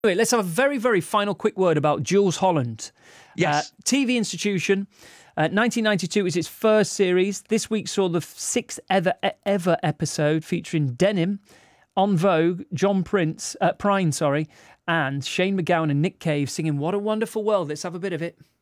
Anyway, let's have a very, very final quick word about Jools Holland. Yes. TV institution. 1992 is its first series. This week saw the sixth ever episode featuring Denim, En Vogue, John Prine, and Shane MacGowan and Nick Cave singing What a Wonderful World. Let's have a bit of it.